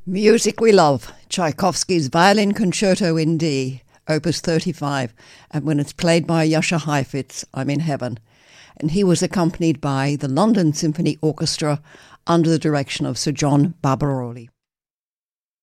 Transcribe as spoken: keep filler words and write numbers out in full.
Music we love, Tchaikovsky's Violin Concerto in D, Opus thirty-five, and when it's played by Jascha Heifetz, I'm in heaven. And he was accompanied by the London Symphony Orchestra under the direction of Sir John Barbirolli.